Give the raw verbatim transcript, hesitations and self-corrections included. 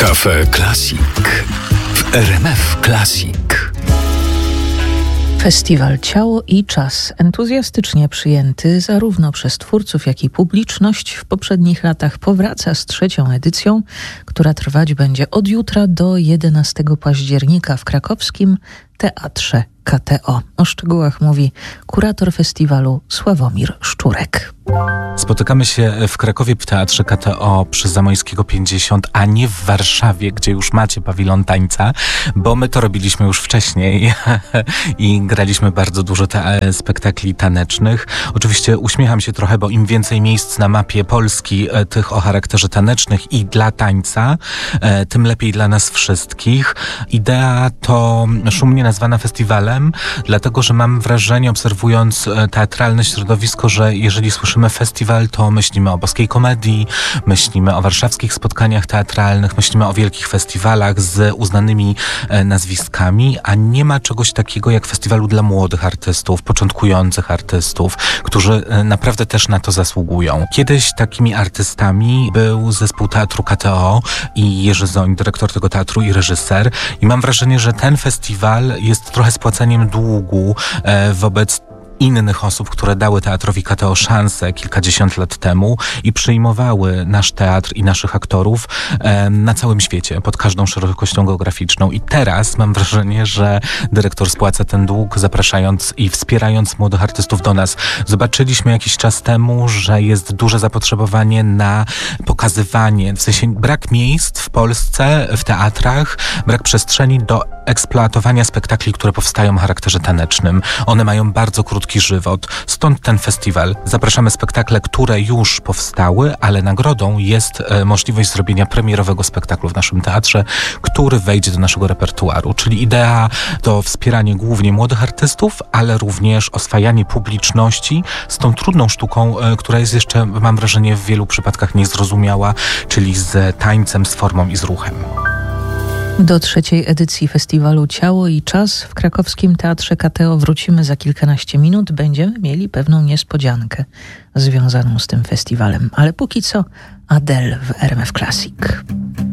Cafe Classic w R M F Classic. Festiwal Ciało i Czas, entuzjastycznie przyjęty zarówno przez twórców, jak i publiczność, w poprzednich latach powraca z trzecią edycją, która trwać będzie od jutra do jedenastego października w krakowskim Teatrze K T O. O szczegółach mówi kurator festiwalu Sławomir Szczurek. Spotykamy się w Krakowie w Teatrze K T O przy Zamojskiego pięćdziesiąt, a nie w Warszawie, gdzie już macie pawilon tańca, bo my to robiliśmy już wcześniej i graliśmy bardzo dużo te- spektakli tanecznych. Oczywiście uśmiecham się trochę, bo im więcej miejsc na mapie Polski, tych o charakterze tanecznych i dla tańca, tym lepiej dla nas wszystkich. Idea to szumnie nazwana festiwalem, dlatego że mam wrażenie, obserwując teatralne środowisko, że jeżeli słyszymy festiwal, to myślimy o boskiej komedii, myślimy o warszawskich spotkaniach teatralnych, myślimy o wielkich festiwalach z uznanymi e, nazwiskami, a nie ma czegoś takiego jak festiwalu dla młodych artystów, początkujących artystów, którzy e, naprawdę też na to zasługują. Kiedyś takimi artystami był zespół Teatru K T O i Jerzy Zoń, dyrektor tego teatru i reżyser, i mam wrażenie, że ten festiwal jest trochę spłaceniem długu e, wobec innych osób, które dały Teatrowi K T O szansę kilkadziesiąt lat temu i przyjmowały nasz teatr i naszych aktorów e, na całym świecie, pod każdą szerokością geograficzną. I teraz mam wrażenie, że dyrektor spłaca ten dług, zapraszając i wspierając młodych artystów do nas. Zobaczyliśmy jakiś czas temu, że jest duże zapotrzebowanie na pokazywanie, w sensie brak miejsc w Polsce, w teatrach, brak przestrzeni do eksploatowania spektakli, które powstają o charakterze tanecznym. One mają bardzo krótki żywot. Stąd ten festiwal. Zapraszamy spektakle, które już powstały, ale nagrodą jest e, możliwość zrobienia premierowego spektaklu w naszym teatrze, który wejdzie do naszego repertuaru. Czyli idea to wspieranie głównie młodych artystów, ale również oswajanie publiczności z tą trudną sztuką, e, która jest jeszcze, mam wrażenie, w wielu przypadkach niezrozumiała, czyli z tańcem, z formą i z ruchem. Do trzeciej edycji festiwalu Ciało i Czas w krakowskim Teatrze K T O wrócimy za kilkanaście minut. Będziemy mieli pewną niespodziankę związaną z tym festiwalem. Ale póki co Adele w R M F Classic.